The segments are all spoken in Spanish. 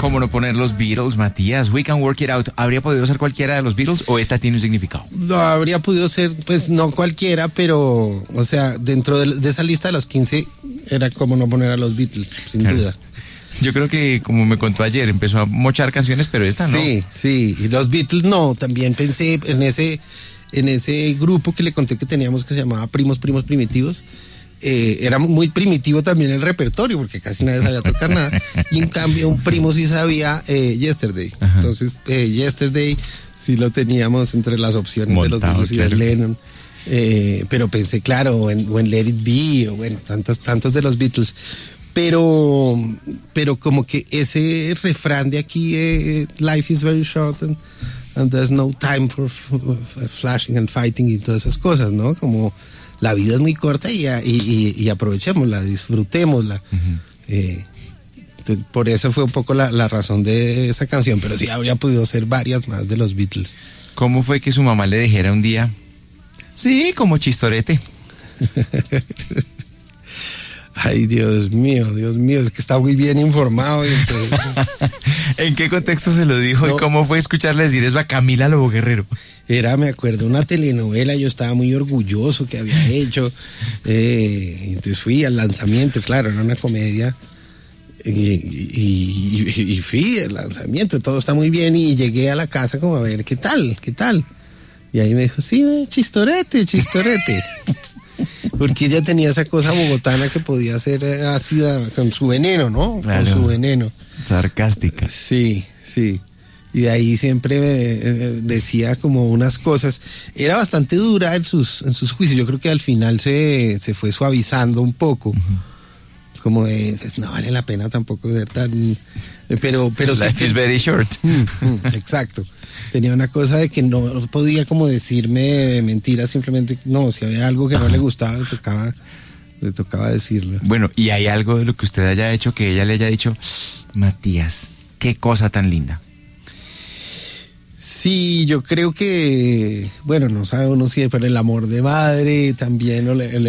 ¿Cómo no poner los Beatles, Matías? We Can Work It Out. ¿Habría podido ser cualquiera de los Beatles o esta tiene un significado? No, habría podido ser, pues no cualquiera, pero, o sea, dentro de esa lista de los 15 era como no poner a los Beatles, sin duda. Yo creo que, como me contó ayer, empezó a mochar canciones, pero esta no. Sí, y los Beatles no, también pensé en ese grupo que le conté que teníamos que se llamaba Primos Primitivos. Era muy primitivo también el repertorio porque casi nadie sabía tocar nada y en cambio un primo sí sabía Yesterday. Ajá. Entonces Yesterday sí lo teníamos entre las opciones montado, de los Beatles y de Lennon, pero pensé claro o en Let It Be o bueno tantos de los Beatles, pero como que ese refrán de aquí life is very short and there's no time for flashing and fighting y todas esas cosas, ¿no? Como la vida es muy corta y aprovechémosla, disfrutémosla. Uh-huh. Por eso fue un poco la razón de esa canción, pero sí habría podido ser varias más de los Beatles. ¿Cómo fue que su mamá le dijera un día, sí, como Chistorete? Ay, Dios mío, es que está muy bien informado. Entonces... ¿En qué contexto se lo dijo y cómo fue escucharle decir eso a Camila Lobo Guerrero? Me acuerdo, una telenovela, yo estaba muy orgulloso que había hecho, entonces fui al lanzamiento, claro, era una comedia, y fui al lanzamiento, todo está muy bien, y llegué a la casa como a ver, ¿qué tal? Y ahí me dijo, sí, Chistorete. Porque ella tenía esa cosa bogotana que podía ser ácida con su veneno, ¿no? Claro, con su veneno. Sarcástica. Sí. Y de ahí siempre decía como unas cosas. Era bastante dura en sus juicios. Yo creo que al final se fue suavizando un poco. Uh-huh. Como de, pues, no vale la pena tampoco ser tan... Pero Life is very short. Exacto. Tenía una cosa de que no podía como decirme mentiras, simplemente no, si había algo que no le gustaba, le tocaba decirlo. Bueno, ¿y hay algo de lo que usted haya hecho que ella le haya dicho, Matías, qué cosa tan linda? Sí, yo creo que, bueno, no sabe uno si pero el amor de madre también,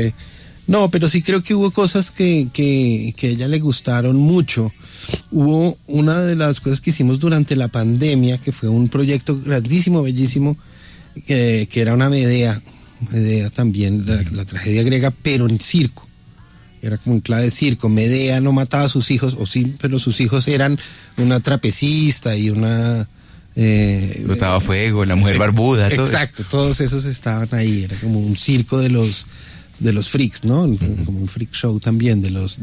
no, pero sí creo que hubo cosas que a ella le gustaron mucho. Hubo una de las cosas que hicimos durante la pandemia, que fue un proyecto grandísimo, bellísimo, que era una Medea también, la tragedia griega, pero en circo. Era como en clave de circo. Medea no mataba a sus hijos, o sí, pero sus hijos eran una trapecista y una... Botaba fuego, la mujer barbuda, todo. Exacto, todos esos estaban ahí. Era como un circo de los freaks, ¿no? Uh-huh. Como un freak show también, de los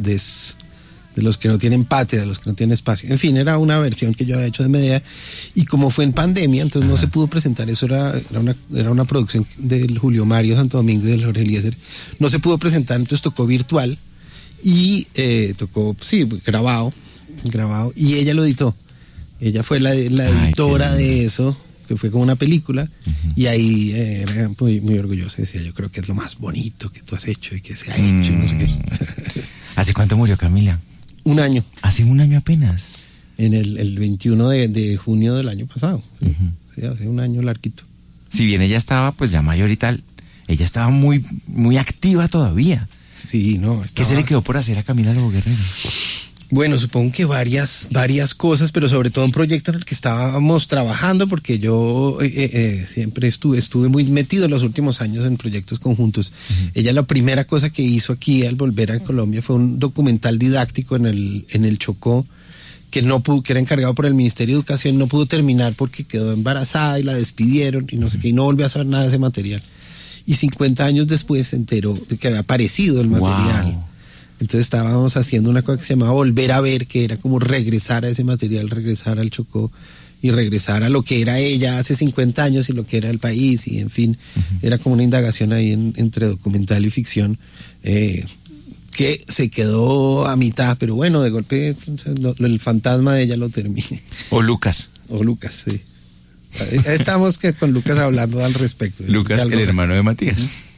que no tienen patria, de los que no tienen espacio. En fin, era una versión que yo había hecho de Medea, y como fue en pandemia, entonces no se pudo presentar. Eso era una producción del Julio Mario Santo Domingo y del Jorge Eliezer. No se pudo presentar, entonces tocó virtual y tocó, sí, grabado, y ella lo editó. Ella fue la editora de eso, que fue como una película, uh-huh. Y ahí era muy, muy orgullosa. Decía, yo creo que es lo más bonito que tú has hecho y que se ha hecho, y no sé qué. ¿Hace cuánto murió Camila? 1 año. ¿Hace 1 año apenas? En el 21 de junio del año pasado. Uh-huh. Sí, hace 1 año larguito. Si bien ella estaba pues ya mayor y tal, ella estaba muy, muy activa todavía. Sí, no. ¿Qué se le quedó por hacer a Camila Lobo Guerrero? Bueno, supongo que varias cosas, pero sobre todo un proyecto en el que estábamos trabajando, porque yo siempre estuve muy metido en los últimos años en proyectos conjuntos. Uh-huh. Ella, la primera cosa que hizo aquí al volver a Colombia fue un documental didáctico en el Chocó, que era encargado por el Ministerio de Educación, no pudo terminar porque quedó embarazada y la despidieron y no sé qué, y no volvió a saber nada de ese material. Y 50 años después se enteró de que había aparecido el material. Wow. Entonces estábamos haciendo una cosa que se llamaba Volver a Ver, que era como regresar a ese material, regresar al Chocó y regresar a lo que era ella hace 50 años y lo que era el país, y en fin, uh-huh. Era como una indagación ahí entre documental y ficción, que se quedó a mitad, pero bueno, de golpe el fantasma de ella lo termine. O Lucas, sí. Estamos con Lucas hablando al respecto. Lucas, el hermano de Matías.